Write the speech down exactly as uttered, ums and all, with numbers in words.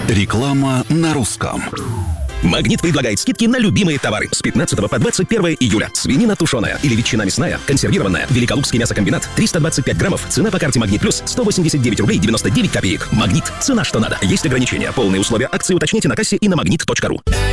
Реклама на русском. «Магнит» предлагает скидки на любимые товары с пятнадцатого по двадцать первое июля. Свинина тушеная или ветчина мясная, консервированная, Великолукский мясокомбинат, триста двадцать пять граммов. Цена по карте «Магнит Плюс» сто восемьдесят девять рублей девяносто девять копеек. «Магнит» — цена, что надо. Есть ограничения. Полные условия акции уточните на кассе и на магнит точка ру.